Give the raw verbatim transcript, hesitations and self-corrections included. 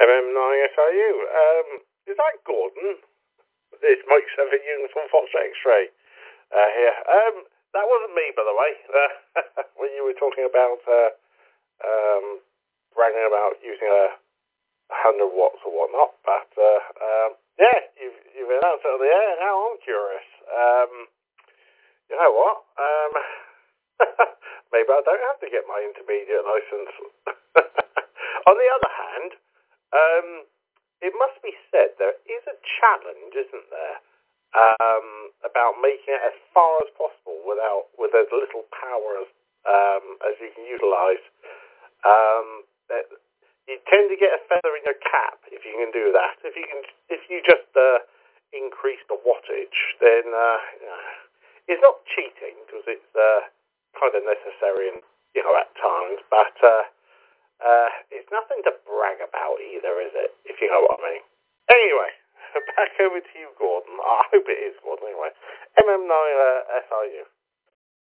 M M nine S I U. Um, is that Gordon? It's Mike seven Uniform Foxtrot X-ray uh, here. Um, that wasn't me, by the way, uh, when you were talking about uh, um, bragging about using a one hundred watts or whatnot. But, uh, um, yeah, you've, you've announced it on the air. Now I'm curious. Um, you know what? Um, maybe I don't have to get my intermediate license. On the other hand, um, it must be said there is a challenge, isn't there, um, about making it as far as possible without with as little power as um, as you can utilise. Um, you tend to get a feather in your cap if you can do that. If you can, if you just uh, increase the wattage, then uh, it's not cheating because it's uh, kind of necessary, and you know at times, but. Uh, Uh, it's nothing to brag about either, is it? If you know what I mean. Anyway, back over to you, Gordon. I hope it is Gordon anyway. M M nine uh, S I U.